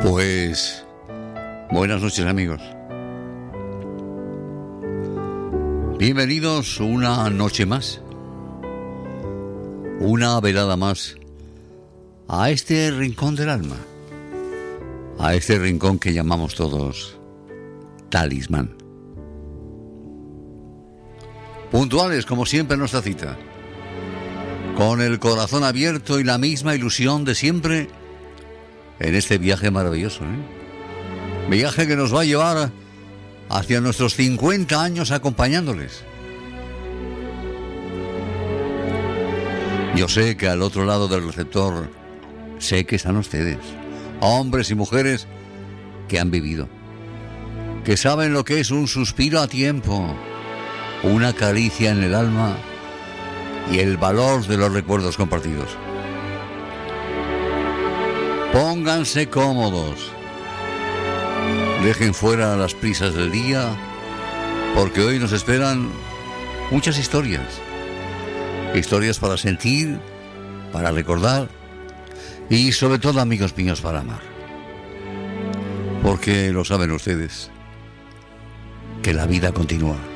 Pues buenas noches, amigos. Bienvenidos una noche más, una velada más a este rincón del alma, a este rincón que llamamos todos Talismán. Puntuales como siempre en nuestra cita, con el corazón abierto y la misma ilusión de siempre en este viaje maravilloso, Viaje que nos va a llevar hacia nuestros 50 años acompañándoles. Yo sé que al otro lado del receptor, sé que están ustedes, hombres y mujeres que han vivido, que saben lo que es un suspiro a tiempo, una caricia en el alma y el valor de los recuerdos compartidos. Pónganse cómodos, dejen fuera las prisas del día, porque hoy nos esperan muchas historias. Historias para sentir, para recordar y sobre todo, amigos míos, para amar. Porque lo saben ustedes, que la vida continúa.